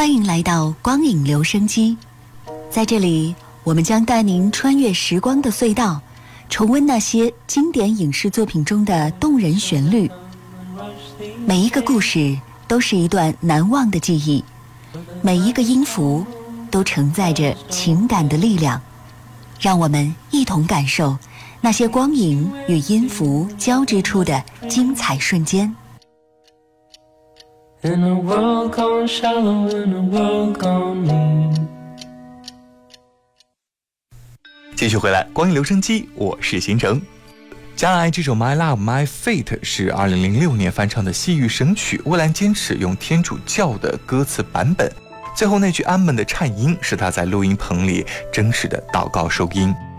欢迎来到光影留声机，在这里，我们将带您穿越时光的隧道，重温那些经典影视作品中的动人旋律。每一个故事都是一段难忘的记忆，每一个音符都承载着情感的力量。让我们一同感受那些光影与音符交织出的精彩瞬间。 In a world gone shallow, in a world gone mean。 继续回来，光影留声机，我是新城。将来这首 My Love My Fate 是2006年翻唱的西域神曲，蔚蓝坚持用天主教的歌词版本，最后那句安门的颤音是他在录音棚里真实的祷告收音。